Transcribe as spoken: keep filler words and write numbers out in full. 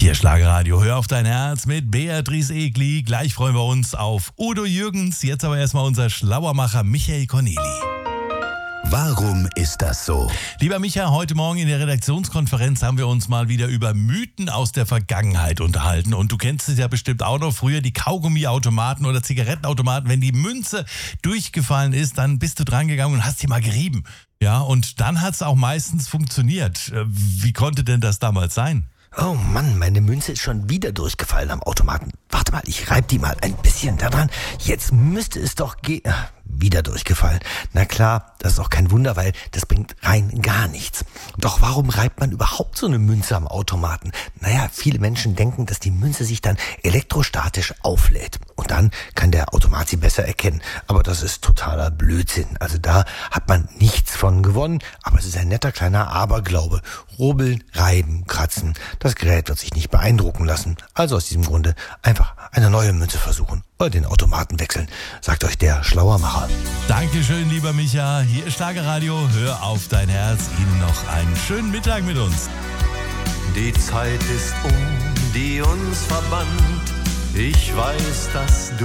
Hier Schlagerradio, hör auf dein Herz mit Beatrice Egli. Gleich freuen wir uns auf Udo Jürgens. Jetzt aber erstmal unser Schlauermacher Michael Corneli. Warum ist das so? Lieber Micha, heute Morgen in der Redaktionskonferenz haben wir uns mal wieder über Mythen aus der Vergangenheit unterhalten. Und du kennst es ja bestimmt auch noch, früher die Kaugummiautomaten oder Zigarettenautomaten. Wenn die Münze durchgefallen ist, dann bist du dran gegangen und hast die mal gerieben. Ja, und dann hat es auch meistens funktioniert. Wie konnte denn das damals sein? Oh Mann, meine Münze ist schon wieder durchgefallen am Automaten. Warte mal, ich reib die mal ein bisschen daran. Jetzt müsste es doch gehen. Wieder durchgefallen. Na klar, das ist auch kein Wunder, weil das bringt rein gar nichts. Doch warum reibt man überhaupt so eine Münze am Automaten? Naja, viele Menschen denken, dass die Münze sich dann elektrostatisch auflädt. Und dann kann der Automat sie besser erkennen. Aber das ist totaler Blödsinn. Also da hat man nichts von gewonnen. Aber es ist ein netter kleiner Aberglaube. Rubbeln, reiben, kratzen. Das Gerät wird sich nicht beeindrucken lassen. Also aus diesem Grunde einfach eine neue Münze versuchen. Oder den Automaten wechseln, sagt euch der Schlauermacher. Dankeschön, lieber Micha. Hier ist Schlagerradio. Hör auf dein Herz. Ihnen noch einen schönen Mittag mit uns. Die Zeit ist um, die uns verband. Ich weiß, dass du